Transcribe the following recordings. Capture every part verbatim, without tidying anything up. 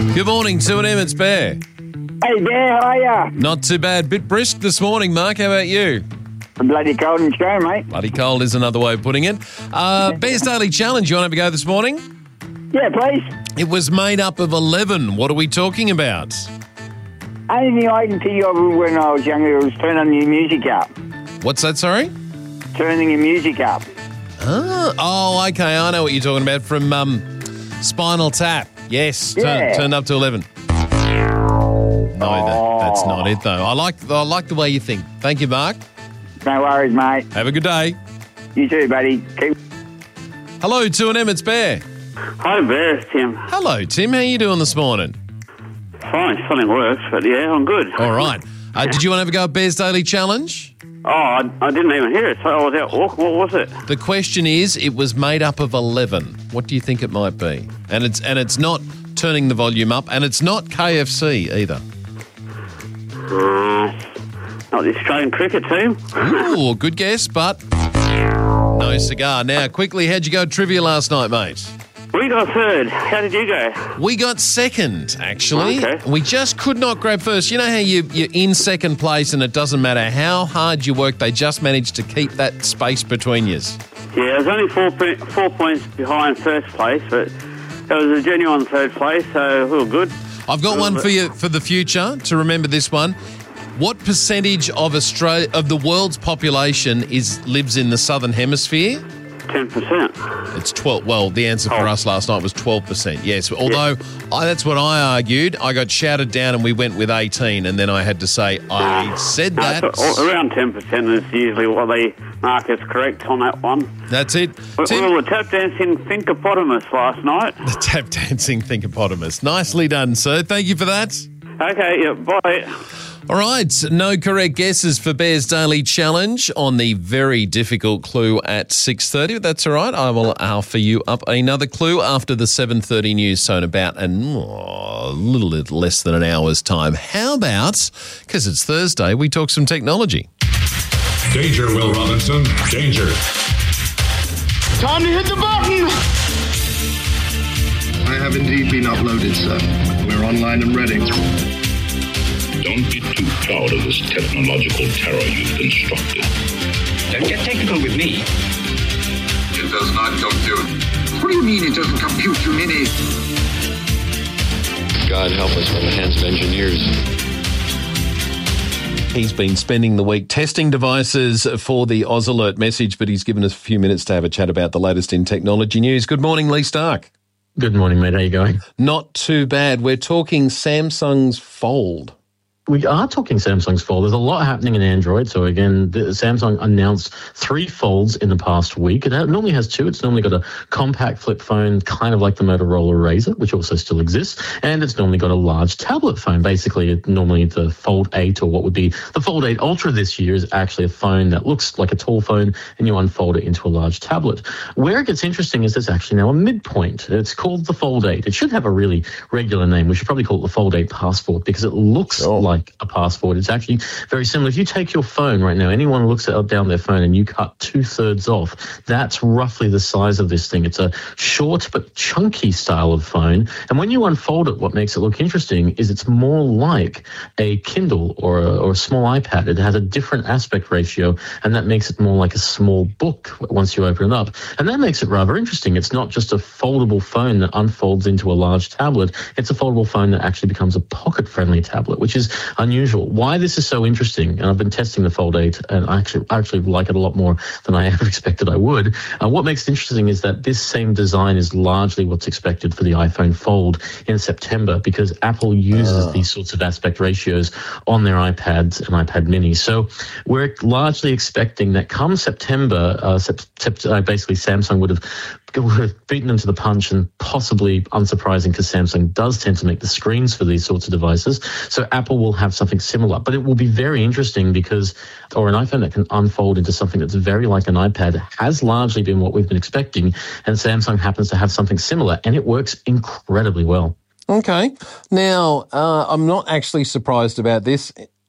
Good morning, two and M, it's Bear. Hey, Bear, how are ya? Not too bad. Bit brisk this morning, Mark. How about you? I'm bloody cold and strong, mate. Bloody cold is another way of putting it. Uh, Bear's Daily Challenge, you want to have a go this morning? Yeah, please. It was made up of eleven. What are we talking about? Only thing I can think of when I was younger was turning your music up. What's that, sorry? Turning your music up. Ah, oh, okay. I know what you're talking about from um, Spinal Tap. Yes, turn, Yeah. turned up to eleven. No, Oh. that, that's not it, though. I like, I like the way you think. Thank you, Mark. No worries, mate. Have a good day. You too, buddy. Keep... Hello, two and M, it's Bear. Hi, Bear, it's Tim. Hello, Tim. How you doing this morning? Fine, something works, but yeah, I'm good. All right. Uh, did you want to have a go at Bear's Daily Challenge? Oh, I, I didn't even hear it, so I was out walking. What was it? The question is, it was made up of eleven. What do you think it might be? And it's and it's not turning the volume up, and it's not K F C either. Uh, not the Australian cricket team. Ooh, good guess, but no cigar. Now, quickly, how'd you go at trivia last night, mate? We got third. How did you go? We got second, actually. Okay. We just could not grab first. You know how you, you're in second place and it doesn't matter how hard you work, they just managed to keep that space between you. Yeah, it was only four, po- four points behind first place, but it was a genuine third place, so we were good. I've got one for you for the future to remember this one. What percentage of Australia of the world's population is lives in the southern hemisphere? ten percent. It's twelve. Well, the answer for Oh. us last night was twelve percent. Yes, although I, that's what I argued. I got shouted down, and we went with eighteen, and then I had to say I said No, that. it's a- around ten percent is usually what they mark as correct on that one. That's it. We, Tim, we were tap dancing Thinkopotamus last night. the tap dancing Thinkopotamus. Nicely done, sir. Thank you for that. Okay, yeah, bye. All right, no correct guesses for Bear's Daily Challenge on the very difficult clue at six thirty. But that's all right. I will offer you up another clue after the seven thirty news, so in about an, oh, a little bit less than an hour's time. How about, because it's Thursday, we talk some technology. Danger, Will Robinson. Danger. Time to hit the button! I have indeed been uploaded, sir. We're online and ready. Don't be too proud of this technological terror you've constructed. Don't get technical with me. It does not compute. What do you mean it doesn't compute, you mini? God help us from the hands of engineers. He's been spending the week testing devices for the Oz Alert message, but he's given us a few minutes to have a chat about the latest in technology news. Good morning, Lee Stark. Good morning, mate. How you going? Not too bad. We're talking Samsung's Fold. We are talking Samsung's Fold. There's a lot happening in Android. So again, the, Samsung announced three Folds in the past week. It ha- normally has two. It's normally got a compact flip phone, kind of like the Motorola Razr, which also still exists. And it's normally got a large tablet phone. Basically, it, normally the Fold eight, or what would be the Fold eight Ultra this year, is actually a phone that looks like a tall phone, and you unfold it into a large tablet. Where it gets interesting is there's actually now a midpoint. It's called the Fold eight. It should have a really regular name. We should probably call it the Fold eight Passport, because it looks Sure. like like a passport. It's actually very similar. If you take your phone right now, anyone looks at, down their phone and you cut two thirds off, that's roughly the size of this thing. It's a short but chunky style of phone. And when you unfold it, what makes it look interesting is it's more like a Kindle or a, or a small iPad. It has a different aspect ratio, and that makes it more like a small book once you open it up. And that makes it rather interesting. It's not just a foldable phone that unfolds into a large tablet. It's a foldable phone that actually becomes a pocket-friendly tablet, which is unusual. Why this is so interesting, and I've been testing the Fold eight, and I actually, I actually like it a lot more than I ever expected I would. Uh, what makes it interesting is that this same design is largely what's expected for the iPhone Fold in September, because Apple uses uh. these sorts of aspect ratios on their iPads and iPad mini. So we're largely expecting that come September, uh, sep- sep- uh, basically Samsung would have would have beaten them to the punch, and possibly unsurprising because Samsung does tend to make the screens for these sorts of devices. So Apple will have something similar, but it will be very interesting because, or an iPhone that can unfold into something that's very like an iPad has largely been what we've been expecting, and Samsung happens to have something similar, and it works incredibly well. Okay. Now, uh, I'm not actually surprised about this.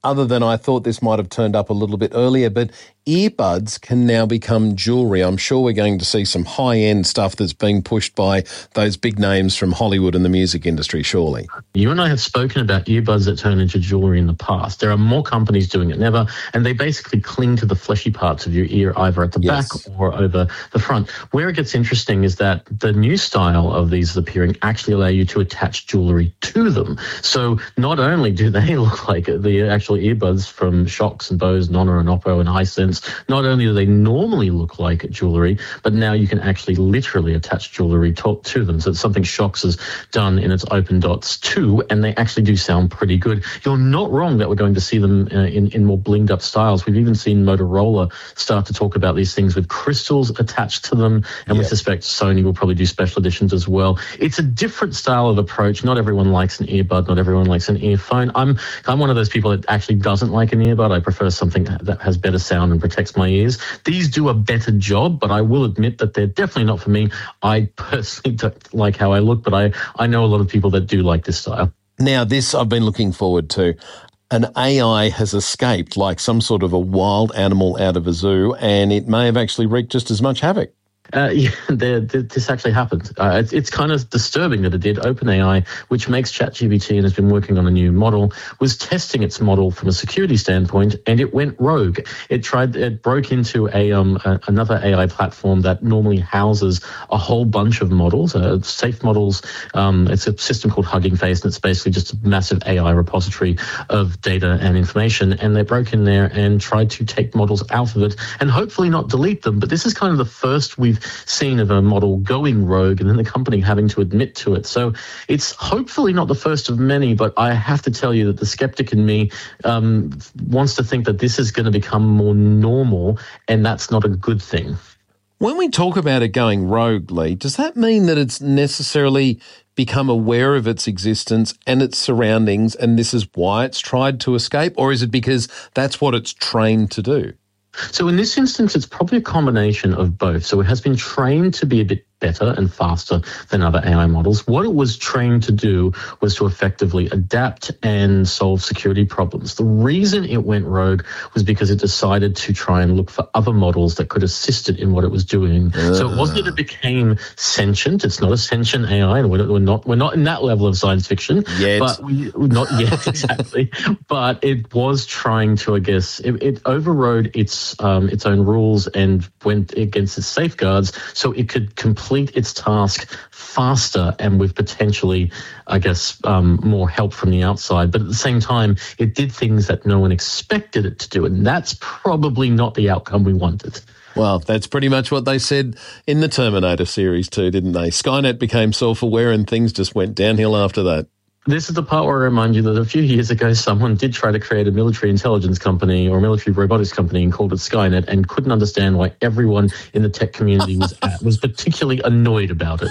other than I thought this might have turned up a little bit earlier, but earbuds can now become jewellery. I'm sure we're going to see some high-end stuff that's being pushed by those big names from Hollywood and the music industry, surely. You and I have spoken about earbuds that turn into jewellery in the past. There are more companies doing it than ever, and they basically cling to the fleshy parts of your ear, either at the Yes. back or over the front. Where it gets interesting is that the new style of these appearing actually allow you to attach jewellery to them. So not only do they look like the actual earbuds from Shokz and Bose, Nona and Oppo and Hisense, not only do they normally look like jewellery, but now you can actually literally attach jewellery to, to them. So it's something Shokz has done in its Open Dots too, and they actually do sound pretty good. You're not wrong that we're going to see them uh, in, in more blinged up styles. We've even seen Motorola start to talk about these things with crystals attached to them, and we Yep. suspect Sony will probably do special editions as well. It's a different style of approach. Not everyone likes an earbud, not everyone likes an earphone. I'm I'm one of those people that actually doesn't like an earbud. I prefer something that has better sound and protects my ears. These do a better job, but I will admit that they're definitely not for me. I personally don't like how I look, but I, I know a lot of people that do like this style. Now, this I've been looking forward to. An A I has escaped like some sort of a wild animal out of a zoo, and it may have actually wreaked just as much havoc. Uh, yeah, there, there, this actually happened. Uh, it's, it's kind of disturbing that it did. OpenAI, which makes ChatGPT and has been working on a new model, was testing its model from a security standpoint, and it went rogue. It tried, it broke into a um a, another A I platform that normally houses a whole bunch of models, uh, safe models. Um, it's a system called Hugging Face, and it's basically just a massive A I repository of data and information. And they broke in there and tried to take models out of it, and hopefully not delete them. But this is kind of the first we've seen of a model going rogue and then the company having to admit to it. So it's hopefully not the first of many, but I have to tell you that the skeptic in me um, wants to think that this is going to become more normal, and that's not a good thing. When we talk about it going rogue, Lee, does that mean that it's necessarily become aware of its existence and its surroundings, and this is why it's tried to escape? Or is it because that's what it's trained to do? So in this instance, it's probably a combination of both. So it has been trained to be a bit better and faster than other A I models. What it was trained to do was to effectively adapt and solve security problems. The reason it went rogue was because it decided to try and look for other models that could assist it in what it was doing. Uh. So it wasn't that it became sentient. It's not a sentient A I, and we're not we're not in that level of science fiction. Yet. But we not yet exactly. But it was trying to, I guess, it, it overrode its um, its own rules and went against its safeguards, so it could complete its task faster and with potentially, I guess, um, more help from the outside. But at the same time, it did things that no one expected it to do, and that's probably not the outcome we wanted. Well, that's pretty much what they said in the Terminator series too, didn't they? Skynet became self-aware and things just went downhill after that. This is the part where I remind you that a few years ago, someone did try to create a military intelligence company or a military robotics company and called it Skynet, and couldn't understand why everyone in the tech community was at, was particularly annoyed about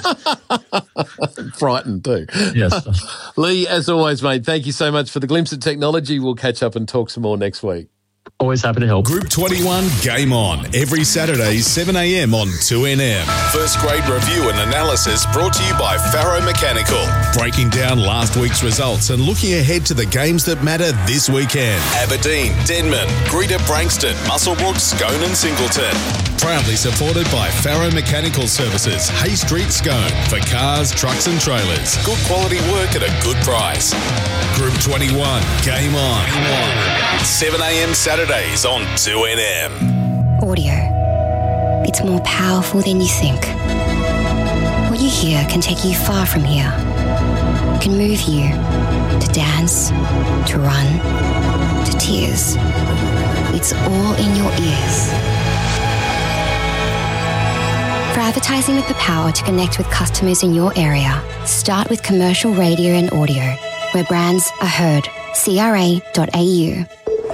it. Frightened too. Yes. Lee, as always, mate, thank you so much for the glimpse at technology. We'll catch up and talk some more next week. Always happy to help. Group twenty-one Game On, every Saturday, seven a.m. on two N M. First grade review and analysis brought to you by Faro Mechanical. Breaking down last week's results and looking ahead to the games that matter this weekend. Aberdeen, Denman, Greater Brankston, Muswellbrook, Scone and Singleton. Proudly supported by Faro Mechanical Services, Hay Street, Scone. For cars, trucks and trailers. Good quality work at a good price. Group twenty-one Game On. seven a.m. Saturdays on two N M. Audio. It's more powerful than you think. What you hear can take you far from here. It can move you to dance, to run, to tears. It's all in your ears. For advertising with the power to connect with customers in your area, start with commercial radio and audio, where brands are heard. C R A dot A U.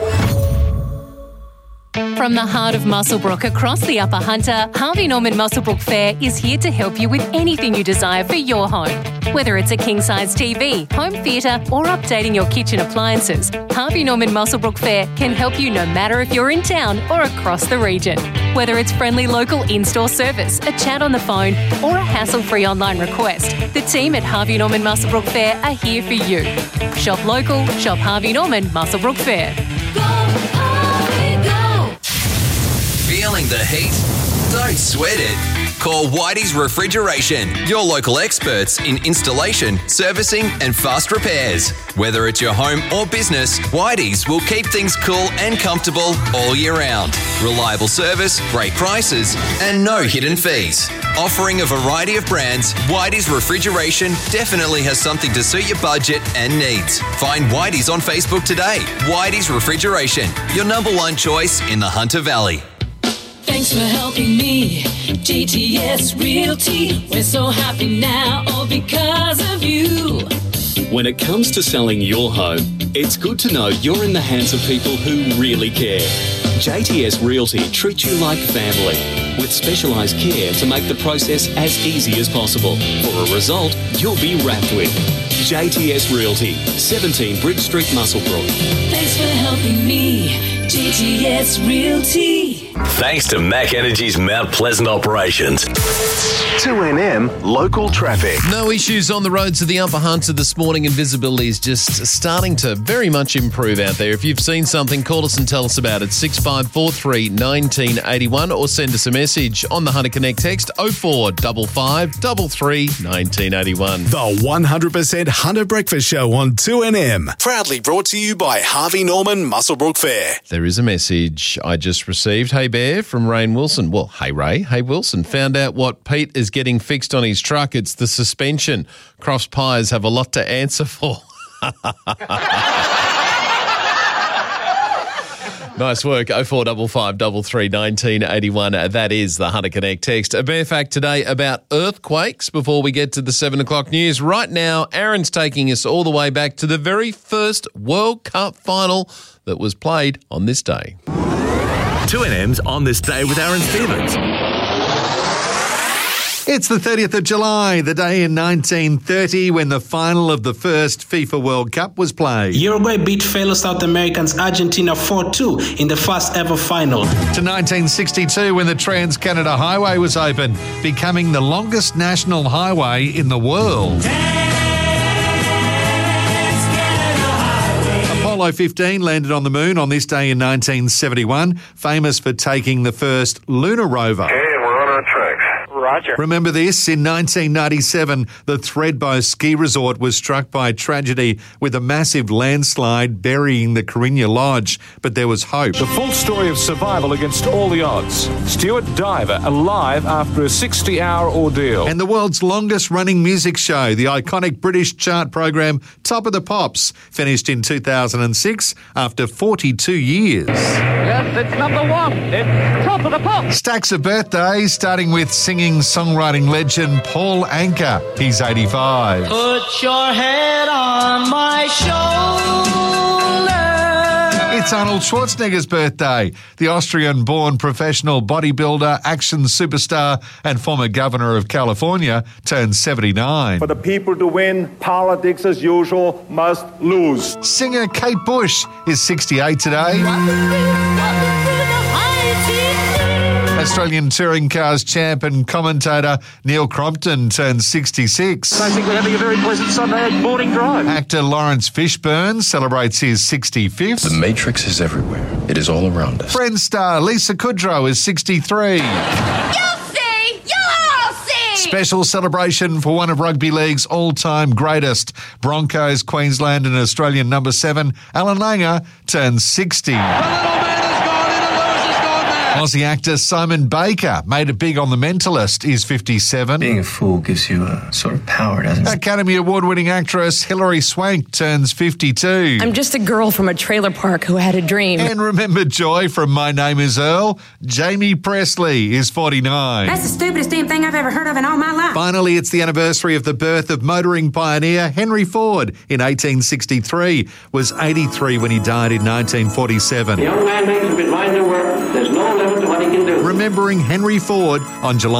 From the heart of Muswellbrook across the Upper Hunter, Harvey Norman Muswellbrook Fair is here to help you with anything you desire for your home. Whether it's a king-size T V, home theatre or updating your kitchen appliances, Harvey Norman Muswellbrook Fair can help you no matter if you're in town or across the region. Whether it's friendly local in-store service, a chat on the phone or a hassle-free online request, the team at Harvey Norman Muswellbrook Fair are here for you. Shop local, shop Harvey Norman Muswellbrook Fair. Feeling the heat? Don't sweat it. Call Whitey's Refrigeration, your local experts in installation, servicing and fast repairs. Whether it's your home or business, Whitey's will keep things cool and comfortable all year round. Reliable service, great prices and no hidden fees. Offering a variety of brands, Whitey's Refrigeration definitely has something to suit your budget and needs. Find Whitey's on Facebook today. Whitey's Refrigeration, your number one choice in the Hunter Valley. Thanks for helping me, J T S Realty. We're so happy now, all because of you. When it comes to selling your home, it's good to know you're in the hands of people who really care. J T S Realty treats you like family, with specialised care to make the process as easy as possible. For a result you'll be wrapped with. J T S Realty, seventeen Bridge Street, Muswellbrook. Thanks for helping me, J T S Realty. Thanks to Mac Energy's Mount Pleasant operations. two N M local traffic. No issues on the roads of the Upper Hunter this morning, and visibility is just starting to very much improve out there. If you've seen something, call us and tell us about it. six five four three, one nine eight one or send us a message on the Hunter Connect text oh four five five, three three, one nine eight one. The one hundred percent Hunter Breakfast Show on two N M. Proudly brought to you by Harvey Norman Muswellbrook Fair. There is a message I just received. Hey Bear, from Rain Wilson. Well, hey Ray, hey Wilson. Found out what Pete is getting fixed on his truck. It's the suspension. Crofts Pies have a lot to answer for. Nice work. oh four five five, three three, one nine eight one. That is the Hunter Connect text. A bare fact today about earthquakes before we get to the seven o'clock news. Right now, Aaron's taking us all the way back to the very first World Cup final that was played on this day. two N M's on this day with Aaron Stevens. It's the thirtieth of July, the day in nineteen thirty when the final of the first FIFA World Cup was played. Uruguay beat fellow South Americans Argentina four two in the first ever final. To nineteen sixty-two when the Trans-Canada Highway was opened, becoming the longest national highway in the world. Apollo fifteen landed on the moon on this day in nineteen seventy-one, famous for taking the first lunar rover. Okay, we're on our tracks. Roger. Remember this? In nineteen ninety-seven, the Thredbo ski resort was struck by tragedy with a massive landslide burying the Carina Lodge, but there was hope. The full story of survival against all the odds. Stuart Diver alive after a sixty-hour ordeal. And the world's longest-running music show, the iconic British chart program Top of the Pops, finished in two thousand six after forty-two years. Yes, it's number one. It's Top of the Pops. Stacks of birthdays, starting with singing songwriting legend Paul Anka. He's eighty-five. Put your head on my shoulder. It's Arnold Schwarzenegger's birthday. The Austrian-born professional bodybuilder, action superstar and former governor of California turns seventy-nine. For the people to win, politics as usual must lose. Singer Kate Bush is sixty-eight today. Australian touring cars champ and commentator Neil Crompton turns sixty-six. I think we're having a very pleasant Sunday morning drive. Actor Lawrence Fishburne celebrates his sixty-fifth. The Matrix is everywhere. It is all around us. Friends star Lisa Kudrow is sixty-three. You'll see! You'll all see! Special celebration for one of rugby league's all-time greatest. Broncos, Queensland and Australian number seven, Alan Langer, turns sixty. Aussie actor Simon Baker made it big on The Mentalist, is fifty-seven. Being a fool gives you a sort of power, doesn't it? Academy Award-winning actress Hilary Swank turns fifty-two. I'm just a girl from a trailer park who had a dream. And remember Joy from My Name is Earl? Jamie Presley is forty-nine. That's the stupidest damn thing I've ever heard of in all my life. Finally, it's the anniversary of the birth of motoring pioneer Henry Ford in eighteen sixty-three. Was eighty-three when he died in nineteen forty-seven. The young man makes a bit mind the work. There's no limit to what he can do. Remembering Henry Ford on July